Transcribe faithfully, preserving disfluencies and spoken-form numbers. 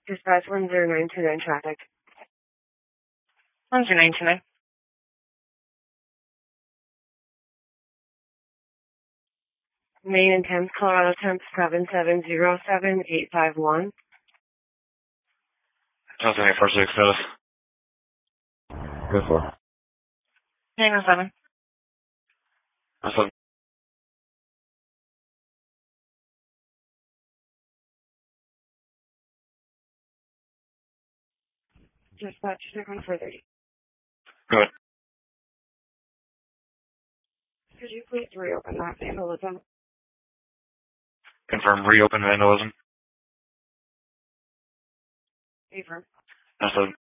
Dispatch one zero nine two nine traffic. one zero nine two nine. Main and tenth, Colorado temp seven seven zero seven eight five one. Sounds like first six status. Good for. nine oh seven. That's a Dispatch seven four thirty. good. Could you please reopen that vandalism? Confirm reopen vandalism. Affirm. That's a